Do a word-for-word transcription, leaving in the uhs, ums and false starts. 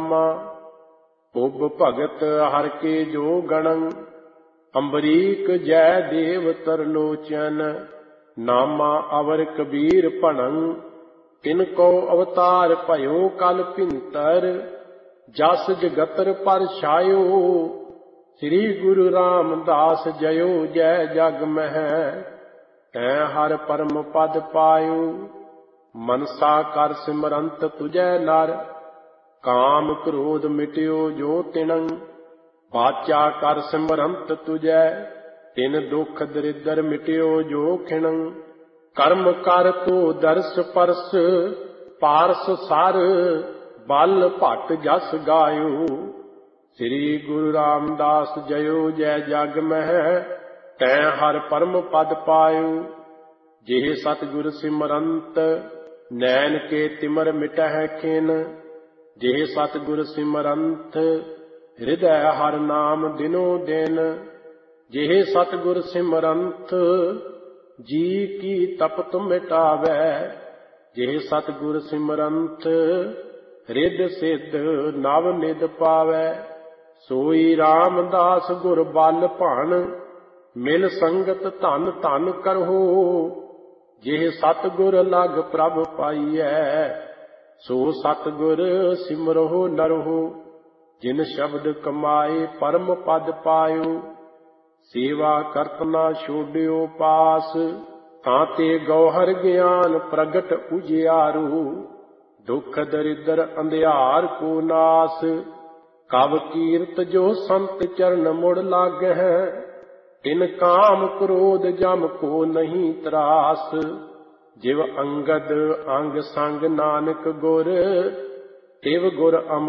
ਨਾਮਾ। ਉਬ ਭਗਤ ਹਰ ਕੇ ਜੋ ਗਣੰ, ਅੰਬਰੀਕ ਜੈ ਦੇਵ ਤਰਲੋਚਨ। ਨਾਮਾ ਅਵਰ ਕਬੀਰ ਭਣੰ, ਤਿਨ ਕੋ ਅਵਤਾਰ ਭਇਓ ਕਲ ਭਿੰਤਰ। ਜਸ ਜਗਤਰ ਪਰ ਛਾਇਓ, ਸ੍ਰੀ ਗੁਰੂ ਰਾਮਦਾਸ ਜਯੋ ਜੈ ਜਗ ਮਹਿ। ਤੈ ਹਰ ਪਰਮ ਪਦ ਪਾਇਓ, ਮਨਸਾ ਕਰ ਸਿਮਰੰਤ ਤੁਜੈ ਨਰ। ਕਾਮ ਕ੍ਰੋਧ ਮਿਟਿਓ ਜੋ ਤਿਣੰ, ਬਾਚਾ ਕਰ ਸਿਮਰੰਤ ਤੁਜੈ। ਤਿਨ ਦੁਖ ਦਰਿਦਰ ਮਿਟਿਓ ਜੋ ਖਿਣੰ, ਕਰਮ ਕਰ ਤੋ ਦਰਸ ਪਰਸ। ਪਾਰਸ ਸਰ ਬਲ ਭਟ ਜਸ ਗਾਇਓ, ਸ੍ਰੀ ਗੁਰੂ ਰਾਮਦਾਸ ਜਯੋ ਜੈ ਜਗ ਮਹਿ। ਤੈ ਹਰ ਪਰਮ ਪਦ ਪਾਇਓ, ਜਿਹ ਸਤਿਗੁਰ ਸਿਮਰੰਤ ਨੈਣ ਕੇ ਤਿਮਰ ਮਿਟਹਿ ਖਿਨ। ਜਿਹ ਸਤਿਗੁਰ ਸਿਮਰੰਤ ਹਿਰਦੈ ਹਰ ਨਾਮ ਦਿਨੋ ਦਿਨ। ਜਿਹ ਸਤਿਗੁਰ ਸਿਮਰੰਤ ਜੀ ਕੀ ਤਪਤ ਮਿਟਾਵੈ। ਜਿਹ ਸਤਿਗੁਰ ਸਿਮਰੰਤ ਰਿੱਧ ਸਿੱਧ ਨਵ ਨਿਧ ਪਾਵੈ। ਸੋਈ ਰਾਮਦਾਸ ਗੁਰ ਬਲ ਭਣ, ਮਿਲ ਸੰਗਤ ਧਨ ਧਨ ਕਰਹੋ। ਜਿਹ ਸਤਿਗੁਰ ਲਗ ਪ੍ਰਭ ਪਾਈਐ, ਸੋ ਸਤਿਗੁਰ ਸਿਮਰਹੁ ਨਰਹੁ। ਜਿਨ ਸ਼ਬਦ ਕਮਾਏ ਪਰਮ ਪਦ ਪਾਇਓ, ਸੇਵਾ ਕਰਤ ਨਾ ਛੋਡਿਓ ਪਾਸ। ਤਾਂ ਤੇ ਗੌਹਰ ਗਿਆਨ ਪ੍ਰਗਟ ਉਜਿਆਰੂ, ਦੁਖ ਦਰਿਦਰ ਅੰਧਿਆਰ ਕੋ ਨਾਸ। ਕਵ ਕੀਰਤ ਜੋ ਸੰਤ ਚਰਨ ਮੁੜ ਲਾਗਹਿ, ਤਿਨ ਕਾਮ ਕ੍ਰੋਧ ਜਮ ਕੋ ਨਹੀਂ ਤਰਾਸ। ਜਿਵ ਅੰਗਦ ਅੰਗ ਸੰਗ ਨਾਨਕ ਗੁਰ, ਤਿਵ ਗੁਰ ਅਮਰ